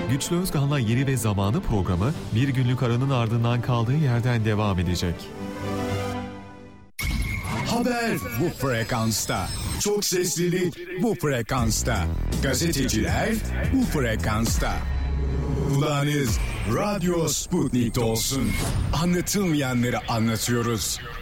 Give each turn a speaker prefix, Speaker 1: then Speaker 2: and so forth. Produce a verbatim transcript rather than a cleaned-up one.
Speaker 1: Güçlü Özkan'la Yeri ve Zamanı programı bir günlük aranın ardından kaldığı yerden devam edecek.
Speaker 2: Haber bu frekansta. Çok seslilik bu frekansta. Gazeteciler bu frekansta. Kulağınız Radyo Sputnik'te olsun. Anlatılmayanları anlatıyoruz.